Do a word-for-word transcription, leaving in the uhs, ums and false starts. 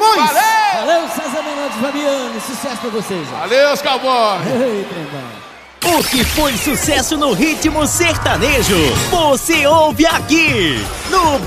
Cowboys! Valeu! Valeu, César Menor de Fabiano. Sucesso pra vocês. ó. Valeu, os cowboys! Ei, trembão. O que foi sucesso no ritmo sertanejo, você ouve aqui no